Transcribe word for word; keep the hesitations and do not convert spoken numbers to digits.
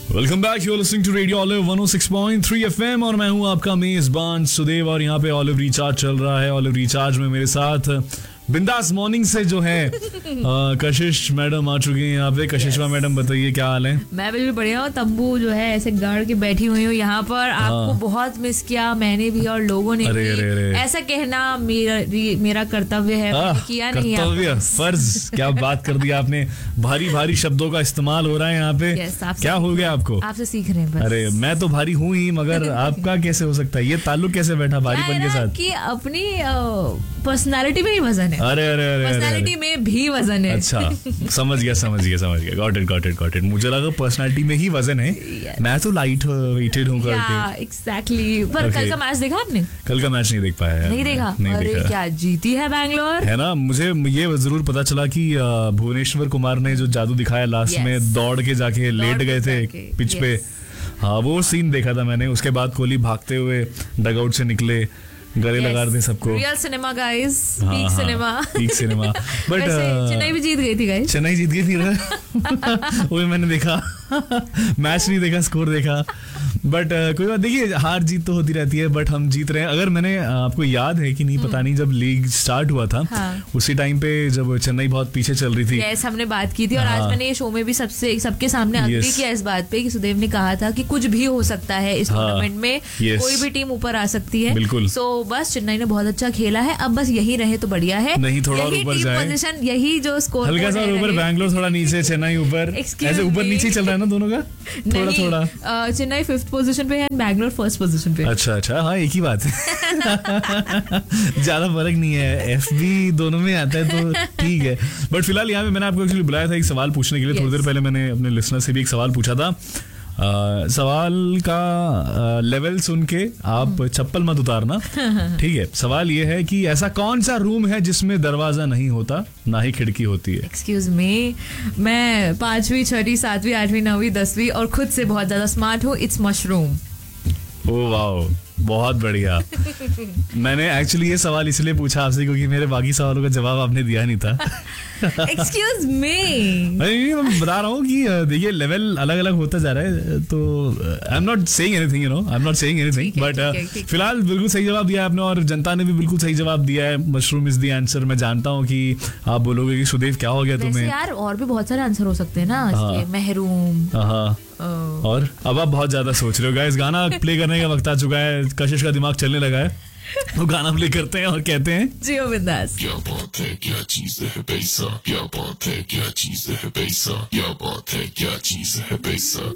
Welcome back, you are listening to radio olive one O six point three FM और मैं हूं आपका मेजबान सुदेव और यहाँ पे ऑलिव रिचार्ज चल रहा है। ऑलिव रिचार्ज में मेरे साथ बिंदास मॉर्निंग से जो है कशिश मैडम आ चुकी हैं यहाँ पे। कशिशवा yes. मैडम बताइए क्या हाल है? मैं बिल्कुल बढ़िया हूँ। तंबू जो है ऐसे गाड़ के बैठी हुई हूँ यहाँ पर। हाँ. आपको बहुत मिस किया मैंने भी और लोगों ने अरे, भी। अरे, अरे. ऐसा कहना मेरा मेरा कर्तव्य है। आ, किया नहीं कर्तव्य फर्ज क्या बात कर दी आपने। भारी भारी शब्दों का इस्तेमाल हो रहा है यहाँ पे। yes, क्या हो गया आपको? आपसे सीख रहे हैं बस। अरे मैं तो भारी हूँ ही, मगर आपका कैसे हो सकता है? ये ताल्लुक कैसे बैठा भारीपन के साथ? कि अपनी पर्सनालिटी में ही वजन है। अरे अरे अरे पर्सनालिटी में भी वजन है। अच्छा समझ गया समझ गया समझ गया got it got it got it. मुझे लगा पर्सनालिटी में ही वजन है। yes. मैं तो लाइट वेटेड हूँ करके। एग्जैक्टली। पर कल का मैच देखा आपने? कल का मैच नहीं देख पाया। नहीं देखा? नहीं अरे देखा। क्या जीती है बैंगलोर, है ना। मुझे ये जरूर पता चला कि भुवनेश्वर कुमार ने जो जादू दिखाया लास्ट yes. में, दौड़ के जाके लेट गए थे पिच पे। हाँ वो सीन देखा था मैंने। उसके बाद कोहली भागते हुए डगआउट से निकले, गले yes. लगा रहे थे सबको। Real cinema guys, peak cinema, peak cinema. But Chennai भी जीत गई थी गाइस। चेन्नई जीत गई थी ना। वो मैंने देखा। मैच नहीं देखा, स्कोर देखा। बट uh, कोई बात, देखिए हार जीत तो होती रहती है, बट हम जीत रहे हैं। अगर मैंने uh, आपको याद है कि नहीं पता नहीं, जब लीग स्टार्ट हुआ था हाँ. उसी टाइम पे जब चेन्नई बहुत पीछे चल रही थी, yes, हमने बात की थी। और हाँ. आज मैंने ये शो में भी सबसे सबके सामने अग्री किया इस बात पे कि सुदेव ने कहा था कि कुछ भी हो सकता है इस टूर्नामेंट हाँ. में। yes. कोई भी टीम ऊपर आ सकती है। बिल्कुल। सो बस चेन्नई ने बहुत अच्छा खेला है। अब बस यही रहे तो बढ़िया है। नहीं थोड़ा ऊपर जाए, पोजीशन यही जो स्कोर हल्का सा ऊपर, बैंगलोर थोड़ा नीचे, चेन्नई ऊपर, ऐसे ऊपर नीचे चल रहा है ना दोनों का थोड़ा थोड़ा। चेन्नई फिफ्थ पोजीशन पे है, बैंगलोर फर्स्ट पोजीशन पे। अच्छा अच्छा, हाँ एक ही बात है। ज्यादा फर्क नहीं है, एफ बी दोनों में आता है तो ठीक है। बट फिलहाल यहाँ पे मैंने आपको एक्चुअली बुलाया था एक सवाल पूछने के लिए। थोड़ी देर पहले मैंने अपने लिसनर से भी एक सवाल पूछा था। Uh, सवाल का लेवल uh, सुन के आप चप्पल मत उतारना, ठीक है। सवाल ये है कि ऐसा कौन सा रूम है जिसमें दरवाजा नहीं होता ना ही खिड़की होती है? एक्सक्यूज मी, मैं पांचवी छठी सातवीं आठवीं नौवीं दसवीं और खुद से बहुत ज्यादा स्मार्ट हूँ। It's mushroom. ओह वाओ, बहुत बढ़िया। मैंने एक्चुअली ये सवाल इसलिए पूछा आपसे क्योंकि मेरे बाकी सवालों का जवाब आपने दिया नहीं था। एक्सक्यूज मी, मैं बता रहा हूँ कि देखिए लेवल अलग अलग होता जा रहा है, तो I am not saying anything, you know, I am not saying anything. But फिलहाल बिल्कुल सही जवाब दिया आपने और जनता ने भी बिल्कुल सही जवाब दिया है। Mushroom is the answer. मैं जानता हूँ कि आप बोलोगे कि सुदेव क्या हो गया तुम्हें। यार और भी बहुत सारे आंसर हो सकते हैं ना, महरूम। हाँ और अब आप बहुत ज्यादा सोच रहे हो गाइस। गाना प्ले करने का वक्त आ चुका है, कशिश का दिमाग चलने लगा है, वो गाना प्ले करते हैं और कहते हैं जियो बिंदास। क्या बात है, क्या चीज है पैसा, क्या बात है, क्या चीज है पैसा, क्या बात है, क्या चीज है पैसा।